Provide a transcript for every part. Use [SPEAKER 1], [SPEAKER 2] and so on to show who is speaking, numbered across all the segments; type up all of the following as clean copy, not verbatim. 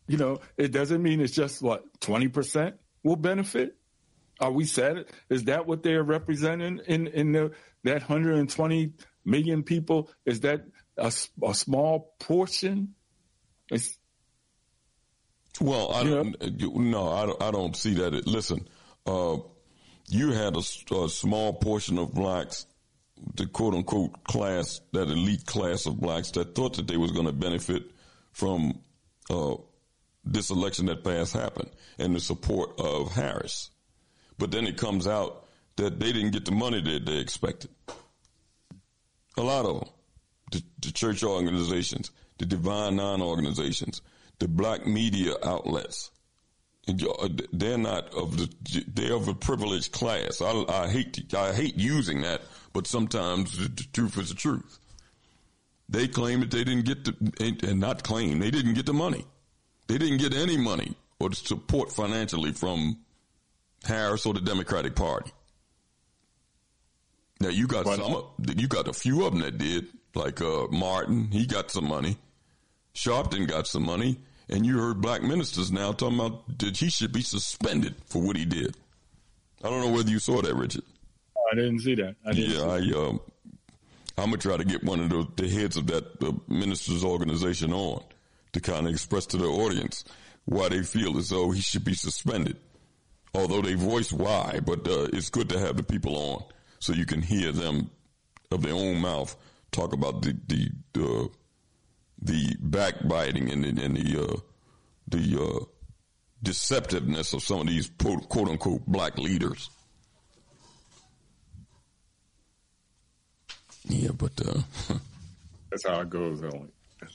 [SPEAKER 1] It doesn't mean it's just 20% will benefit. Are we sad? Is that what they're representing in that 120 million people? Is that a small portion?
[SPEAKER 2] I don't see that. Listen, you had a small portion of blacks, the quote unquote class, that elite class of blacks that thought that they was going to benefit from this election that passed happened and the support of Harris. But then it comes out that they didn't get the money that they expected. A lot of them, the church organizations, the Divine Nine organizations, the black media outlets, they're not they're of a privileged class. I hate using that, but sometimes the truth is the truth. They claim that they didn't get they didn't get the money. They didn't get any money or the support financially from Harris or the Democratic Party. Now you got a few of them that did, like Martin, he got some money. Sharpton got some money, and you heard black ministers now talking about that he should be suspended for what he did. I don't know whether you saw that, Richard.
[SPEAKER 1] I didn't see that.
[SPEAKER 2] I'm gonna try to get one of the heads of that ministers' organization on to kind of express to the audience why they feel as though he should be suspended. Although they voice why, but it's good to have the people on so you can hear them of their own mouth talk about the backbiting and the deceptiveness of some of these quote unquote black leaders. Yeah, but
[SPEAKER 1] that's how it goes, only.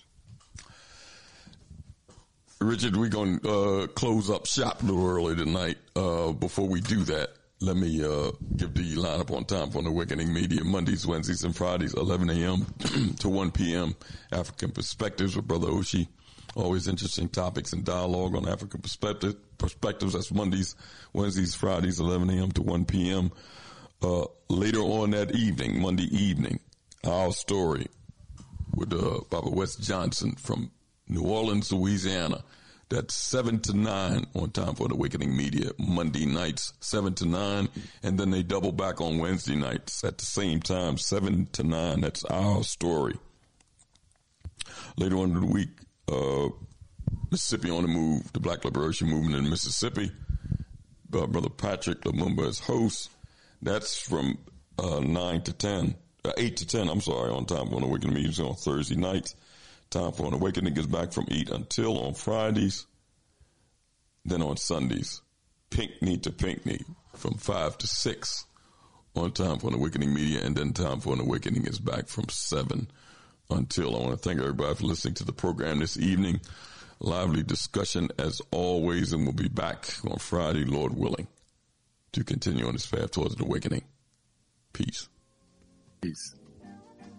[SPEAKER 2] Richard, we're going to close up shop a little early tonight. Before we do that, let me give the lineup on Time for the Awakening Media, Mondays, Wednesdays, and Fridays, 11 a.m. to 1 p.m. African Perspectives with Brother Oshie. Always interesting topics and dialogue on African perspectives. That's Mondays, Wednesdays, Fridays, 11 a.m. to 1 p.m. Later on that evening, Monday evening, Our Story with Baba West Johnson from New Orleans, Louisiana. That's 7 to 9 on Time for the Awakening Media, Monday nights, 7 to 9. And then they double back on Wednesday nights at the same time, 7 to 9. That's Our Story. Later on in the week, Mississippi on the Move, the Black Liberation Movement in Mississippi. Brother Patrick Lumumba is host. That's from 8 to 10, on Time for the Awakening Media on Thursday nights. Time for an Awakening is back from 8 until on Fridays. Then on Sundays, Pinckney to Pinckney from 5 to 6 on Time for an Awakening Media. And then Time for an Awakening is back from 7 until. I want to thank everybody for listening to the program this evening. Lively discussion as always, and we'll be back on Friday, Lord willing, to continue on this path towards an awakening. Peace.
[SPEAKER 1] Peace.